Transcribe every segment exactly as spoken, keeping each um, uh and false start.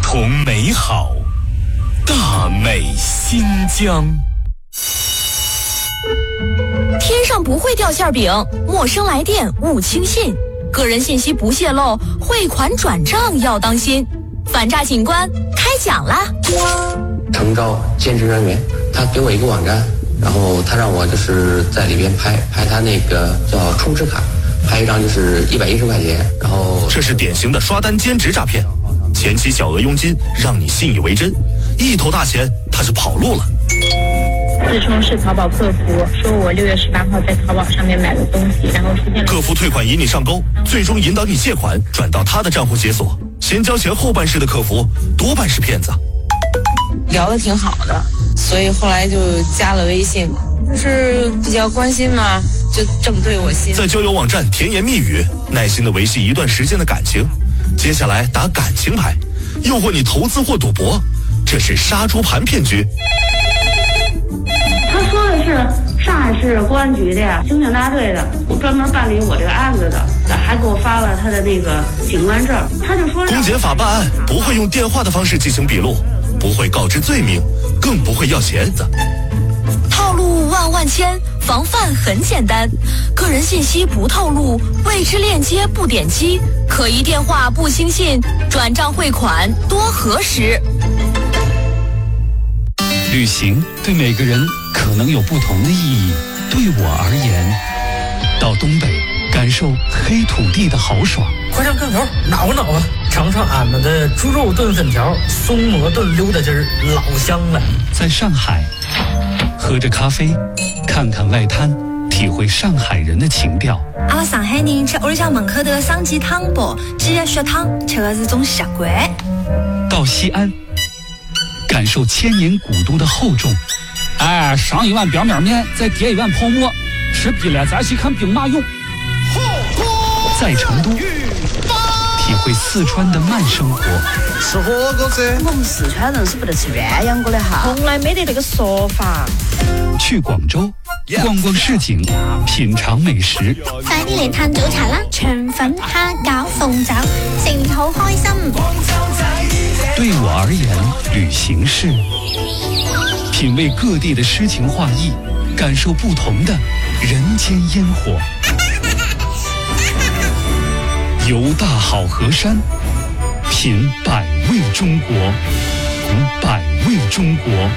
同美好，大美新疆。 天上不会掉馅饼，陌生来电勿轻信，个人信息不泄露，汇款转账要当心。反诈警官开讲啦！ 诚招兼职人员，他给我一个网站，然后他让我就是在里边拍拍他那个叫充值卡，拍一张就是一百一十块钱，然后这是典型的刷单兼职诈骗，前期小额佣金让你信以为真，一头大钱他是跑路了。 自称是淘宝客服，说我六月十八号在淘宝上面买了东西，然后出现了客服退款引你上钩，最终引导你借款转到他的账户解锁，先交钱后办事的客服多半是骗子。 聊得挺好的，所以后来就加了微信，就是比较关心嘛，就正对我心。 在交友网站甜言蜜语，耐心的维系一段时间的感情，接下来打感情牌，诱惑你投资或赌博，这是杀猪盘骗局。 他说的是上海市公安局的呀，刑警大队的，专门办理我这个案子的，还给我发了他的那个警官证。他就说公检法办案不会用电话的方式进行笔录，不会告知罪名，更不会要钱的。 套路万万千，防范很简单，个人信息不透露，未知链接不点击，可疑电话不轻信，转账汇款多核实。 旅行对每个人可能有不同的意义，对我而言，到东北感受黑土地的豪爽， 快上炕头挠挠啊，尝尝俺们的猪肉炖粉条，松蘑炖溜达鸡儿，老香了。 在上海喝着咖啡，看看外滩，体会上海人的情调。 阿拉上海人吃屋里向门口头的生鸡汤包，鸡肉血汤吃的是种习惯。 到西安感受千年古都的厚重， 哎，上一碗表面面，再叠一碗泡沫，吃逼了咱去看兵马俑。 在成都体会四川的慢生活， 吃火锅噻。 我们四川人是不得吃鸳鸯锅的哈， 从来没得这个说法。 去广州逛逛市井，品尝美食。 快啲嚟嘆早茶啦！腸粉、蝦餃、鳳爪，食完好開心。 對我而言，旅行是品味各地的詩情畫意，感受不同的人間煙火。遊大好河山，品百味中國，百味中國。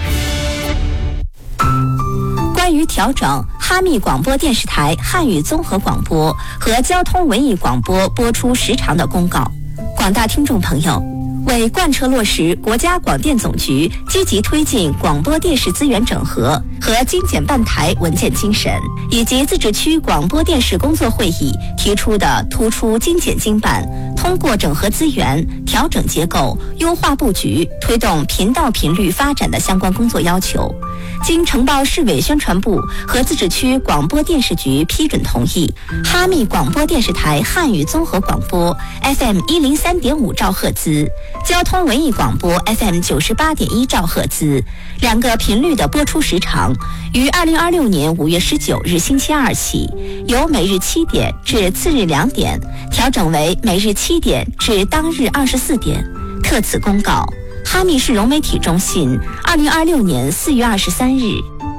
关于调整哈密广播电视台汉语综合广播和交通文艺广播播出时长的公告，广大听众朋友，为贯彻落实国家广电总局积极推进广播电视资源整合和精简办台文件精神，以及自治区广播电视工作会议提出的突出精简精办、通过整合资源、调整结构、优化布局、推动频道频率发展的相关工作要求，经呈报市委宣传部和自治区广播电视局批准同意，哈密广播电视台汉语综合广播 F M 一零三点五兆赫兹，交通文艺广播 F M 九十八点一兆赫兹两个频率的播出时长，于二零二六年五月十九日星期二起，由每日七点至次日两点调整为每日七点至当日二十四点。特此公告，哈密市融媒体中心，二零二六年四月二十三日。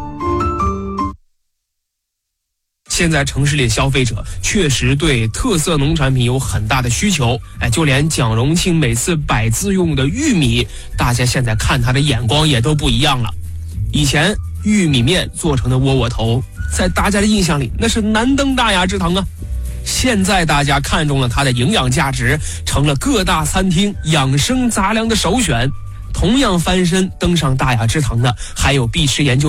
现在城市里消费者确实对特色农产品有很大的需求，哎，就连蒋荣庆每次摆字用的玉米，大家现在看他的眼光也都不一样了。以前玉米面做成的窝窝头，在大家的印象里那是难登大雅之堂啊。现在大家看中了它的营养价值，成了各大餐厅养生杂粮的首选。同样翻身登上大雅之堂的，还有必吃研究